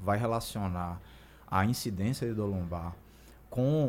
vai relacionar a incidência de dor lombar com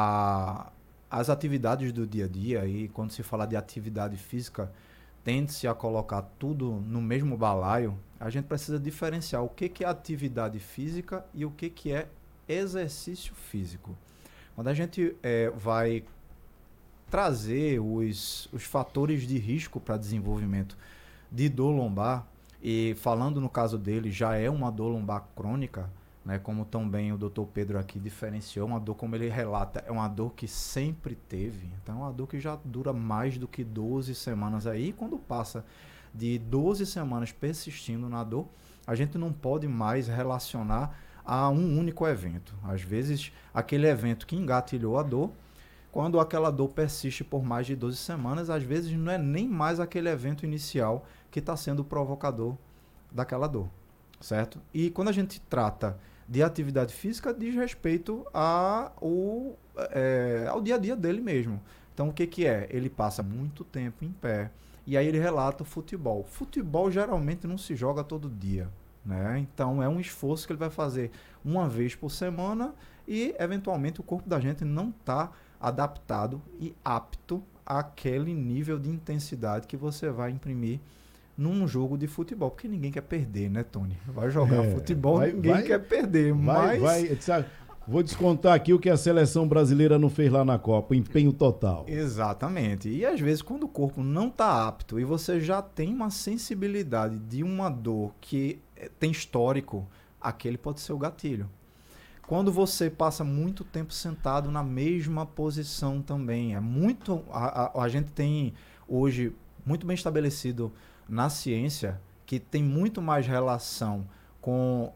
as atividades do dia a dia, e quando se fala de atividade física, tende-se a colocar tudo no mesmo balaio, a gente precisa diferenciar o que é atividade física e o que é exercício físico. Quando a gente vai trazer os fatores de risco para desenvolvimento de dor lombar, e falando no caso dele, já é uma dor lombar crônica, né, como também o Dr. Pedro aqui diferenciou, uma dor, como ele relata, é uma dor que sempre teve, então é uma dor que já dura mais do que 12 semanas aí, e quando passa de 12 semanas persistindo na dor, a gente não pode mais relacionar a um único evento. Às vezes, aquele evento que engatilhou a dor, quando aquela dor persiste por mais de 12 semanas, às vezes não é nem mais aquele evento inicial que está sendo o provocador daquela dor, certo? E quando a gente trata de atividade física, diz respeito ao dia a dia dele mesmo. Então, o que é? Ele passa muito tempo em pé, e aí ele relata o futebol. Futebol geralmente não se joga todo dia, né? Então, é um esforço que ele vai fazer uma vez por semana e, eventualmente, o corpo da gente não está adaptado e apto àquele nível de intensidade que você vai imprimir num jogo de futebol, porque ninguém quer perder, né, Tony? Vai jogar futebol, ninguém quer perder, mas... Vou descontar aqui o que a seleção brasileira não fez lá na Copa, empenho total. Exatamente. E às vezes quando o corpo não está apto e você já tem uma sensibilidade de uma dor que tem histórico, aquele pode ser o gatilho. Quando você passa muito tempo sentado na mesma posição também, a gente tem hoje muito bem estabelecido na ciência que tem muito mais relação com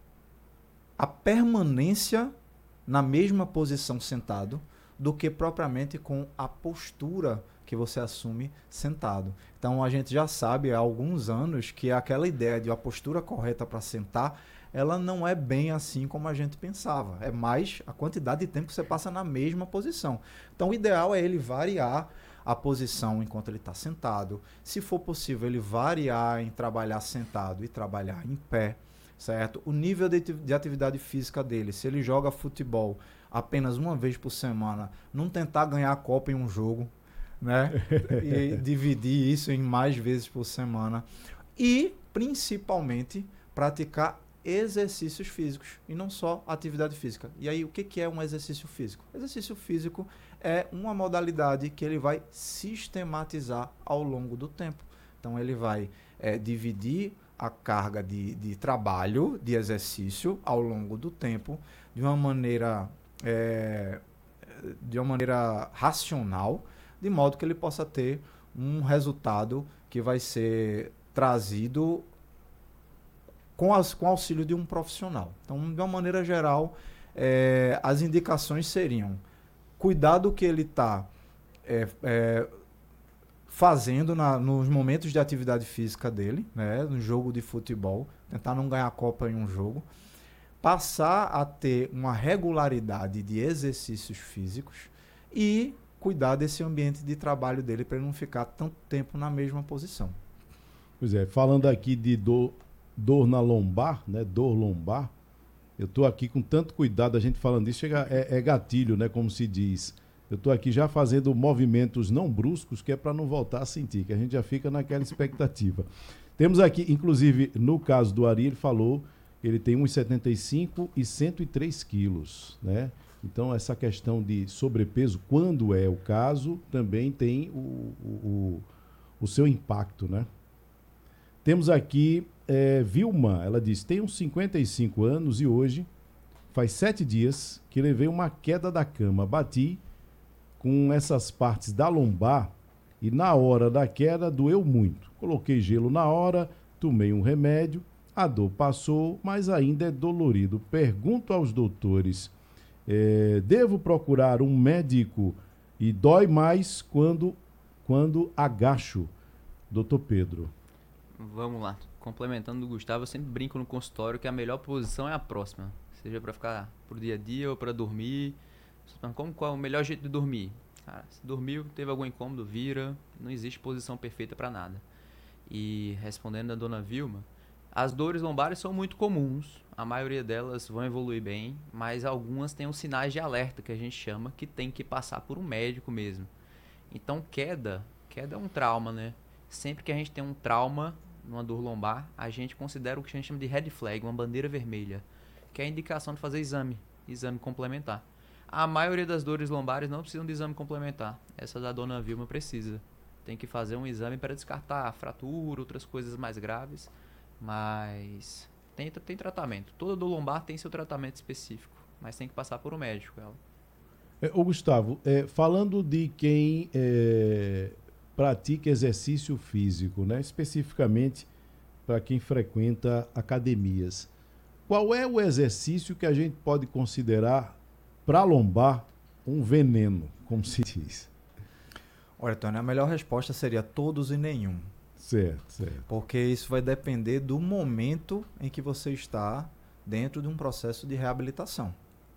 a permanência na mesma posição sentado do que propriamente com a postura que você assume sentado. Então a gente já sabe há alguns anos que aquela ideia de a postura correta para sentar, ela não é bem assim como a gente pensava. É mais a quantidade de tempo que você passa na mesma posição. Então o ideal é ele variar a posição enquanto ele está sentado. Se for possível, ele variar em trabalhar sentado e trabalhar em pé, certo? O nível de atividade física dele, se ele joga futebol apenas uma vez por semana, não tentar ganhar a Copa em um jogo, né? E dividir isso em mais vezes por semana. E, principalmente, praticar exercícios físicos e não só atividade física. E aí, o que é um exercício físico? Exercício físico é uma modalidade que ele vai sistematizar ao longo do tempo. Então, ele vai dividir a carga de trabalho, de exercício, ao longo do tempo, de uma maneira racional, de modo que ele possa ter um resultado que vai ser trazido com auxílio de um profissional. Então, de uma maneira geral, as indicações seriam cuidar do que ele está fazendo nos momentos de atividade física dele, né, no jogo de futebol, tentar não ganhar a Copa em um jogo, passar a ter uma regularidade de exercícios físicos e cuidar desse ambiente de trabalho dele para ele não ficar tanto tempo na mesma posição. Pois é, falando aqui de dor na lombar, né, dor lombar, eu estou aqui com tanto cuidado, a gente falando disso, é gatilho, né, como se diz. Eu estou aqui já fazendo movimentos não bruscos, que é para não voltar a sentir, que a gente já fica naquela expectativa. Temos aqui, inclusive, no caso do Ari, ele falou que ele tem 1,75 e 103 quilos, né? Então, essa questão de sobrepeso, quando é o caso, também tem o seu impacto, né? Temos aqui Vilma, ela diz, tenho 55 anos e hoje faz 7 dias que levei uma queda da cama, bati com essas partes da lombar e na hora da queda doeu muito. Coloquei gelo na hora, tomei um remédio, a dor passou, mas ainda é dolorido. Pergunto aos doutores, devo procurar um médico e dói mais quando agacho? Doutor Pedro. Vamos lá. Complementando o Gustavo, eu sempre brinco no consultório que a melhor posição é a próxima. Seja para ficar pro dia a dia ou para dormir. Qual é o melhor jeito de dormir? Cara, se dormiu, teve algum incômodo, vira. Não existe posição perfeita para nada. E respondendo a dona Vilma, As dores lombares são muito comuns, a maioria delas vão evoluir bem, mas algumas têm os sinais de alerta que a gente chama, que tem que passar por um médico mesmo. Então queda é um trauma, né? Sempre que a gente tem um trauma numa dor lombar, a gente considera o que a gente chama de red flag, uma bandeira vermelha, que é a indicação de fazer exame complementar. A maioria das dores lombares não precisam de exame complementar. Essa da dona Vilma precisa. Tem que fazer um exame para descartar fratura, outras coisas mais graves, mas tem tratamento. Toda dor lombar tem seu tratamento específico, mas tem que passar por um médico. Ô Gustavo, falando de quem pratica exercício físico, né? Especificamente para quem frequenta academias, qual é o exercício que a gente pode considerar para lombar um veneno, como se diz? Olha, Tony, a melhor resposta seria todos e nenhum. Certo. Porque isso vai depender do momento em que você está dentro de um processo de reabilitação.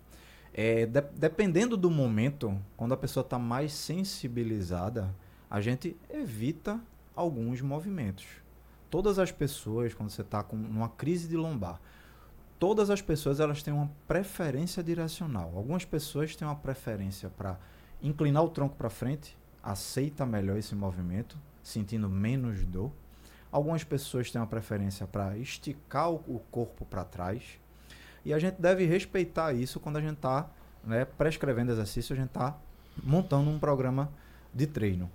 Dependendo do momento, quando a pessoa está mais sensibilizada, a gente evita alguns movimentos. Todas as pessoas, quando você está com uma crise de lombar, todas as pessoas elas têm uma preferência direcional. Algumas pessoas têm uma preferência para inclinar o tronco para frente, aceita melhor esse movimento, sentindo menos dor. Algumas pessoas têm uma preferência para esticar o corpo para trás. E a gente deve respeitar isso quando a gente está prescrevendo exercício, a gente está montando um programa de treino.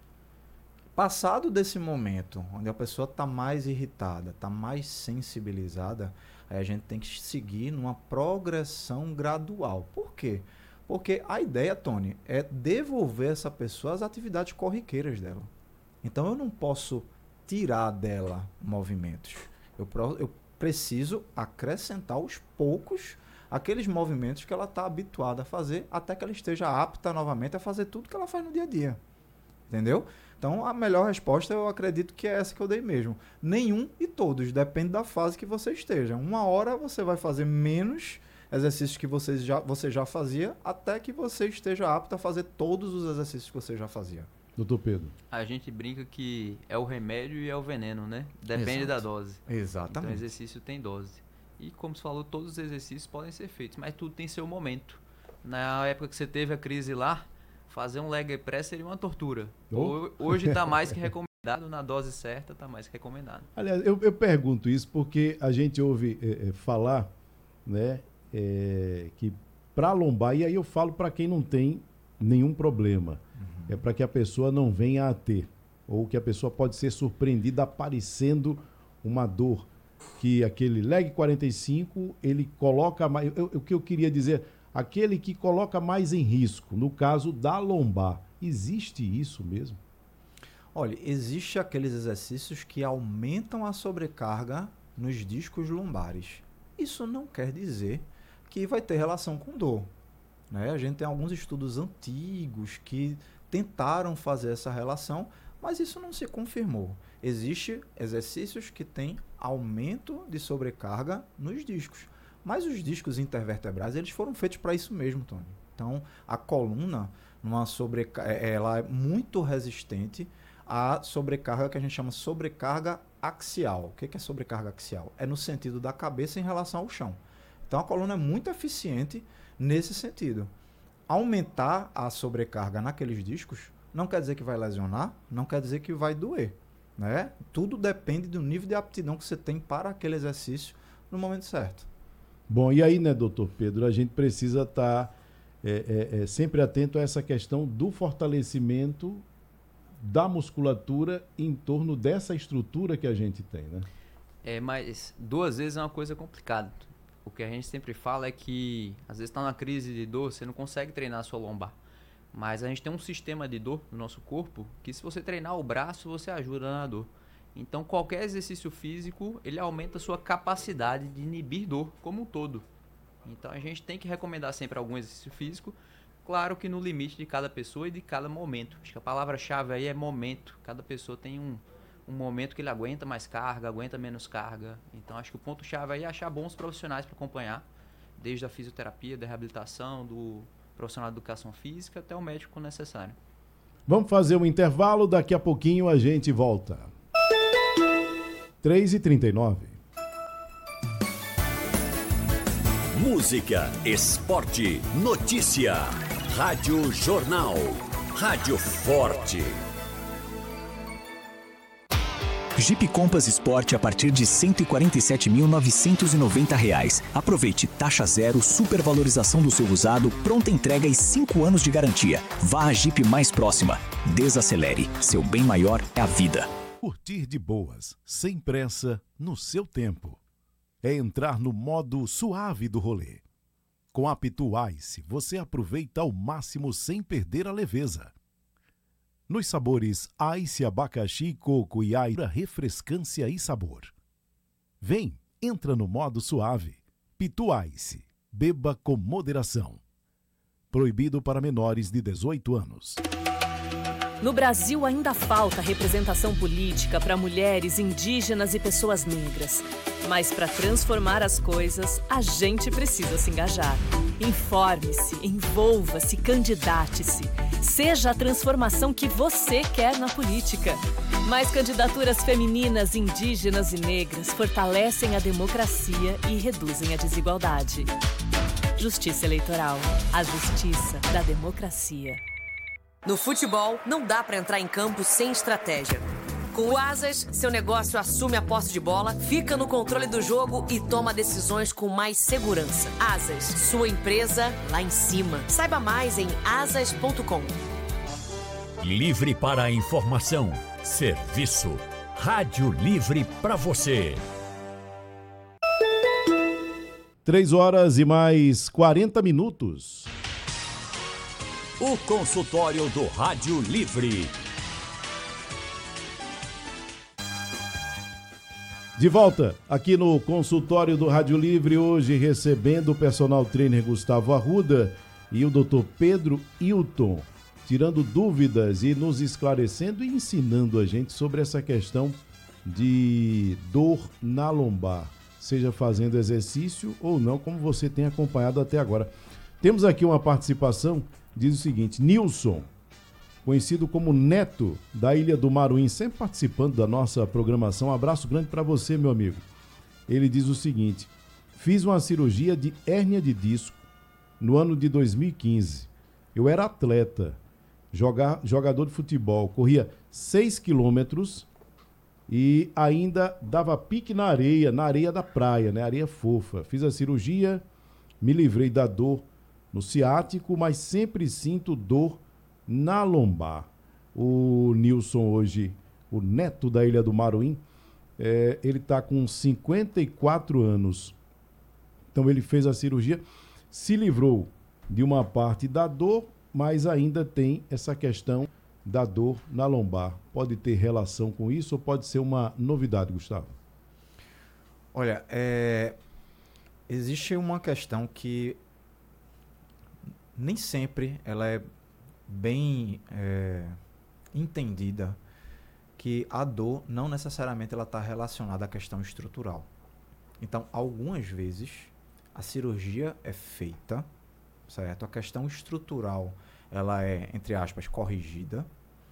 Passado desse momento, onde a pessoa está mais irritada, está mais sensibilizada, aí a gente tem que seguir numa progressão gradual. Por quê? Porque a ideia, Tony, é devolver essa pessoa às atividades corriqueiras dela. Então eu não posso tirar dela movimentos. Eu preciso acrescentar aos poucos aqueles movimentos que ela está habituada a fazer até que ela esteja apta novamente a fazer tudo que ela faz no dia a dia. Entendeu? Então a melhor resposta eu acredito que é essa que eu dei mesmo. Nenhum e todos, depende da fase que você esteja. Uma hora você vai fazer menos exercícios que você já fazia, até que você esteja apto a fazer todos os exercícios que você já fazia. Doutor Pedro. A gente brinca que é o remédio e é o veneno, né? Depende Exato. da dose. Exatamente. Então, exercício tem dose. E, como você falou, todos os exercícios podem ser feitos, mas tudo tem seu momento. Na época que você teve a crise lá, fazer um leg press seria uma tortura. Hoje está mais que recomendado, na dose certa está mais que recomendado. Aliás, eu pergunto isso porque a gente ouve falar, né, que para lombar, e aí eu falo para quem não tem nenhum problema, é para que a pessoa não venha a ter, ou que a pessoa pode ser surpreendida aparecendo uma dor, que aquele leg 45, ele coloca mais, o que eu queria dizer, aquele que coloca mais em risco, no caso da lombar, existe isso mesmo? Olha, existe aqueles exercícios que aumentam a sobrecarga nos discos lombares. Isso não quer dizer que vai ter relação com dor, né? A gente tem alguns estudos antigos que tentaram fazer essa relação, mas isso não se confirmou. Existem exercícios que têm aumento de sobrecarga nos discos, mas os discos intervertebrais eles foram feitos para isso mesmo, Tony. Então, a coluna, ela é muito resistente à sobrecarga que a gente chama sobrecarga axial. O que é sobrecarga axial? É no sentido da cabeça em relação ao chão. Então, a coluna é muito eficiente nesse sentido. Aumentar a sobrecarga naqueles discos não quer dizer que vai lesionar, não quer dizer que vai doer, né? Tudo depende do nível de aptidão que você tem para aquele exercício no momento certo. Bom, e aí, né, doutor Pedro, a gente precisa estar sempre atento a essa questão do fortalecimento da musculatura em torno dessa estrutura que a gente tem, né? Mas 2 vezes é uma coisa complicada. O que a gente sempre fala é que, às vezes, está numa crise de dor, você não consegue treinar a sua lombar. Mas a gente tem um sistema de dor no nosso corpo que, se você treinar o braço, você ajuda na dor. Então, qualquer exercício físico, ele aumenta a sua capacidade de inibir dor como um todo. Então, a gente tem que recomendar sempre algum exercício físico, claro que no limite de cada pessoa e de cada momento. Acho que a palavra-chave aí é momento. Cada pessoa tem um momento que ele aguenta mais carga, aguenta menos carga. Então, acho que o ponto-chave aí é achar bons profissionais para acompanhar, desde a fisioterapia, da reabilitação, do profissional de educação física até o médico necessário. Vamos fazer um intervalo, daqui a pouquinho a gente volta. 3h39. Música, esporte, notícia. Rádio Jornal. Rádio Forte. Jeep Compass Sport a partir de R$ 147.990. Aproveite taxa zero, supervalorização do seu usado, pronta entrega e 5 anos de garantia. Vá à Jeep mais próxima. Desacelere. Seu bem maior é a vida. Curtir de boas, sem pressa, no seu tempo. É entrar no modo suave do rolê. Com a Pitu Ice, você aproveita ao máximo sem perder a leveza. Nos sabores Ice, abacaxi, coco e aira, refrescância e sabor. Vem, entra no modo suave. Pitu Ice, beba com moderação. Proibido para menores de 18 anos. No Brasil ainda falta representação política para mulheres, indígenas e pessoas negras. Mas para transformar as coisas, a gente precisa se engajar. Informe-se, envolva-se, candidate-se. Seja a transformação que você quer na política. Mais candidaturas femininas, indígenas e negras fortalecem a democracia e reduzem a desigualdade. Justiça Eleitoral. A justiça da democracia. No futebol, não dá para entrar em campo sem estratégia. Com o Asas, seu negócio assume a posse de bola, fica no controle do jogo e toma decisões com mais segurança. Asas, sua empresa lá em cima. Saiba mais em asas.com. Livre para a informação. Serviço. Rádio Livre para você. 3h mais 40. O consultório do Rádio Livre. De volta aqui no consultório do Rádio Livre, hoje recebendo o personal trainer Gustavo Arruda e o Dr. Pedro Hilton, tirando dúvidas e nos esclarecendo e ensinando a gente sobre essa questão de dor na lombar, seja fazendo exercício ou não, como você tem acompanhado até agora. Temos aqui uma participação, diz o seguinte: Nilson, conhecido como Neto, da Ilha do Maruim, sempre participando da nossa programação. Um abraço grande para você, meu amigo. Ele diz o seguinte: fiz uma cirurgia de hérnia de disco no ano de 2015. Eu era atleta, jogador de futebol, corria 6 quilômetros e ainda dava pique na areia da praia, né? Areia fofa. Fiz a cirurgia, me livrei da dor no ciático, mas sempre sinto dor na lombar. O Nilson hoje, o Neto da Ilha do Maruim, ele está com 54 anos. Então ele fez a cirurgia, se livrou de uma parte da dor, mas ainda tem essa questão da dor na lombar. Pode ter relação com isso ou pode ser uma novidade, Gustavo? Olha, existe uma questão que nem sempre ela é bem entendida, que a dor não necessariamente ela está relacionada à questão estrutural. Então, algumas vezes a cirurgia é feita, certo? A questão estrutural ela é, entre aspas, corrigida,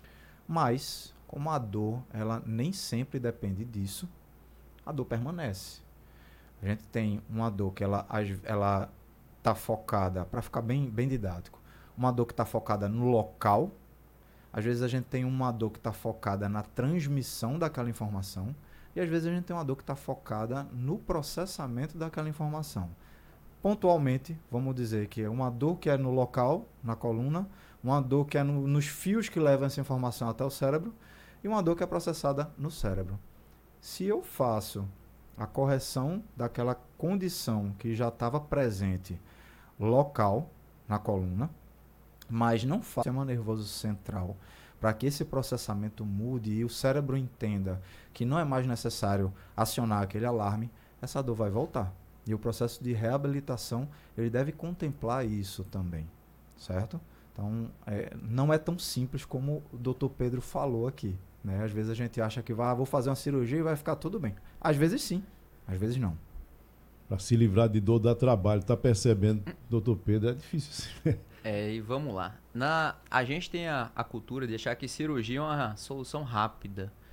mas como a dor ela nem sempre depende disso, a dor permanece. A gente tem uma dor que ela está focada, para ficar bem didático, uma dor que está focada no local. Às vezes a gente tem uma dor que está focada na transmissão daquela informação e às vezes a gente tem uma dor que está focada no processamento daquela informação. Pontualmente, vamos dizer que é uma dor que é no local, na coluna, uma dor que é nos fios que levam essa informação até o cérebro e uma dor que é processada no cérebro. Se eu faço a correção daquela condição que já estava presente local, na coluna, mas não faço o sistema nervoso central para que esse processamento mude e o cérebro entenda que não é mais necessário acionar aquele alarme, essa dor vai voltar. E o processo de reabilitação, ele deve contemplar isso também, certo? Então, não é tão simples como o Dr. Pedro falou aqui, né? Às vezes a gente acha que vou fazer uma cirurgia e vai ficar tudo bem. Às vezes sim, às vezes não. Para se livrar de dor dá trabalho, tá percebendo, Dr. Pedro, é difícil. E vamos lá. A gente tem a cultura de achar que cirurgia é uma solução rápida.